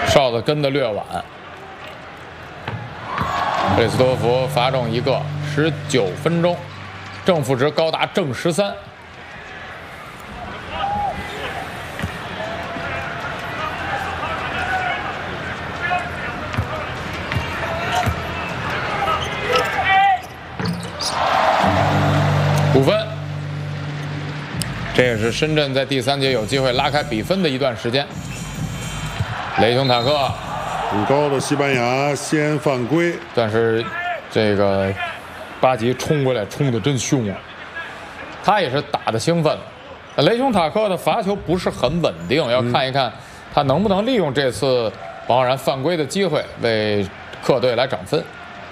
哨子跟得略晚。克里斯多夫罚中一个，19分钟，正负值高达正13。5分，这也是深圳在第3节有机会拉开比分的一段时间。雷雄塔克很高的西班牙先犯规， 但是这个巴吉冲过来冲得真凶啊！他也是打得兴奋。雷雄塔克的罚球不是很稳定，要看一看他能不能利用这次王浩然犯规的机会为客队来涨分。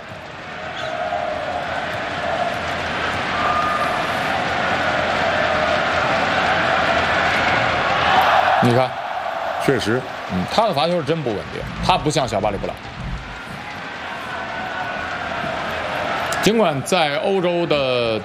你看， 确实， 他的罚球是真不稳定，他不像小巴里布朗。尽管在欧洲的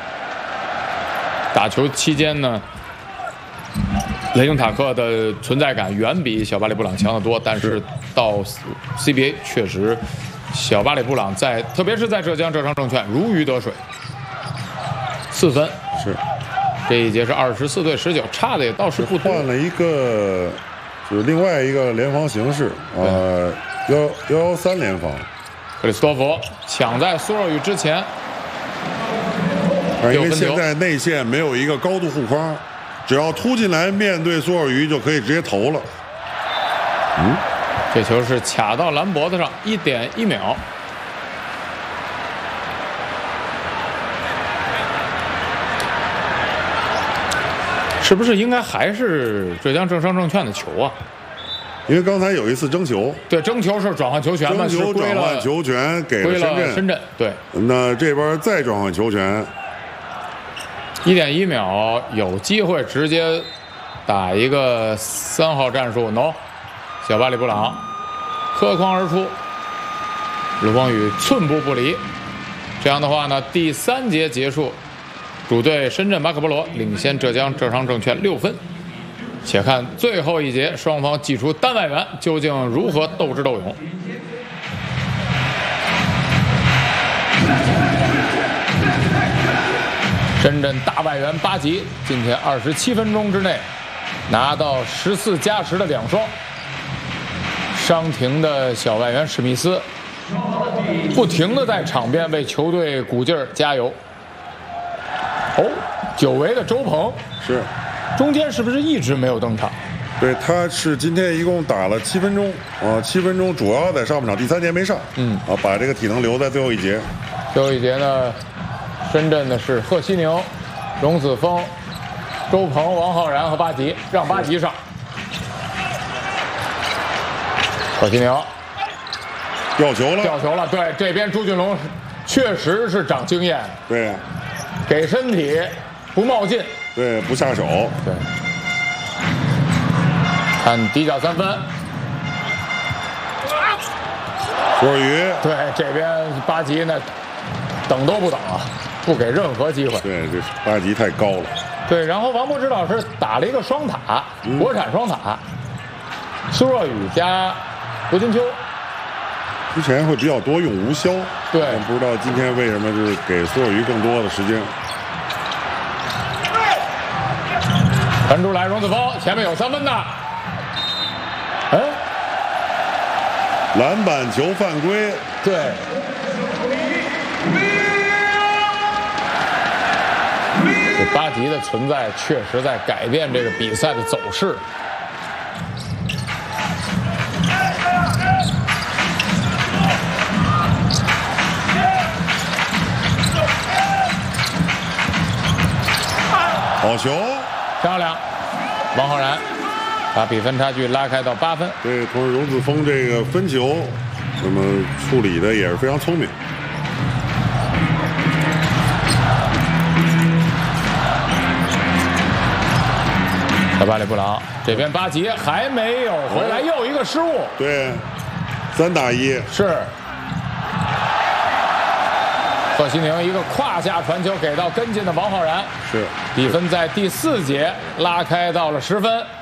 打球期间呢，雷雄塔克的存在感远比小巴里布朗强得多，但是到 CBA 确实，小巴里布朗特别是在浙江浙商证券如鱼得水，4分是。 这一节是24对19，差的也倒是不多。 换了一个，就是另外一个联防形式，113联防。 克里斯多夫抢在苏若雨之前， 因为现在内线没有一个高度护框，只要突进来面对苏若雨就可以直接投了。 这球是卡到蓝脖子上，1.1秒。是不是应该还是浙江浙商证券的球啊？ 因为刚才有一次争球， 对，争球是转换球权嘛， 争球转换球权给了深圳， 对。 那这边再转换球权 ，1.1秒有机会直接打一个3号战术 ，no， 小巴里布朗磕框而出，卢光宇寸步不离。这样的话呢，第3节结束。主队深圳巴克波罗领先浙江浙商证券6分，且看最后一节双方祭出单外援究竟如何斗智斗勇。深圳大外援巴吉今天27分钟之内拿到14+10的2双，伤停的小外援史密斯不停地在场边为球队鼓劲儿加油。久违的周鹏是， 中间是不是一直没有登场？ 对，他是今天一共打了7分钟，7分钟主要在上半场第3节没上，把这个体能留在最后一节。 最后一节呢，深圳的是贺西宁、荣子峰、周鹏、王浩然和巴吉，让巴吉上。贺西宁掉球了， 对，这边朱俊龙确实是长经验， 对， 给身体不冒进， 对，不下手， 对。看底角3分， 苏若雨， 对，这边巴吉呢，等都不等啊，不给任何机会。 对，这巴吉太高了。 对，然后王柏芝老师打了一个双塔，国产双塔，苏若雨加胡金秋。 之前会比较多用吴潇， 对， 不知道今天为什么就是给苏若雨更多的时间。 传出来，荣子峰前面有3分的， 篮板球犯规， 对。这巴吉的存在确实在改变这个比赛的走势。 好球， 漂亮！王浩然把比分差距拉开到8分。 对，同时荣子峰这个分球，那么处理的也是非常聪明。 小巴里布朗这边巴吉还没有回来，又一个失误。 对，3打1 是。贺西宁一个胯下传球给到跟进的王浩然， 是， 比分在第4节拉开到了10分。